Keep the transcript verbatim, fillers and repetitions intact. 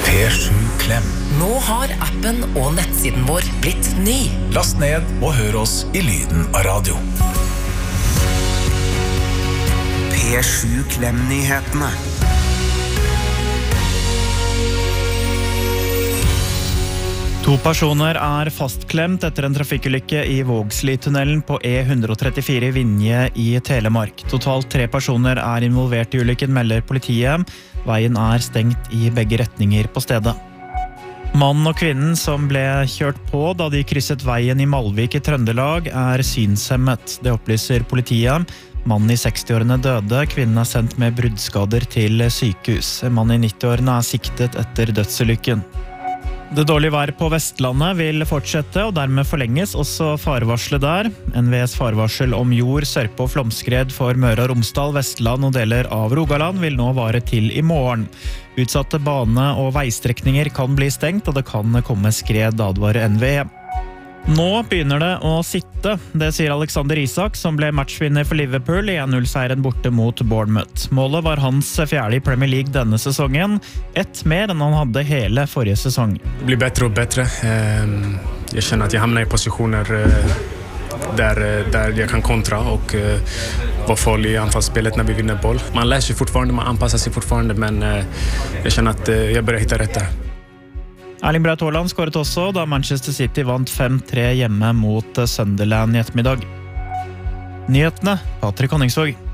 P sju Klem. Nå har appen og nettsiden vår blitt ny. Last ned og hør oss i lyden av radio. P sju Klem-nyhetene. To personer er fastklemt etter en trafikkulykke i Vågsli-tunnelen på E one thirty-four i Vinje i Telemark. Totalt tre personer er involvert i ulykken, melder politiet. Veien er stengt i begge retninger på stedet. Mannen og kvinnen som ble kjørt på da de krysset veien i Malvik i Trøndelag er synshemmet. Det opplyser politiet. Mannen i sekstiårene døde, kvinnen er sendt med bruddskader til sykehus. Mannen i nittiårene er siktet etter dødsulykken. Det dårlige været på Vestlandet vil fortsette, og dermed forlenges også farevarselet der. N V S farevarsel om jord, sørpe og flomskred for Møre og Romsdal, Vestland og deler av Rogaland vil nå vare til i morgen. Utsatte bane- og veistrekninger kan bli stengt, og det kan komme skred, advarer N V E. Nå begynner det å sitte, det sier Alexander Isak, som ble matchvinner for Liverpool i one nil-seieren borte mot Bournemouth. Målet var hans fjerde i Premier League denne sesongen, ett mer enn han hadde hele forrige sesong. Det blir bättre och bättre. Jag känner att jag hamnar i positioner där, där jag kan kontra och vara farlig i anfallsspelet när vi vinner boll. Man lär sig fortfarande, man anpassar sig fortfarande, men jag känner att jag börjar hitta rätt där. Erling Braut Haaland skåret også da Manchester City vant fem tre hjemme mot Sunderland i ettermiddag. Nyhetene, Patrick Honningsvåg.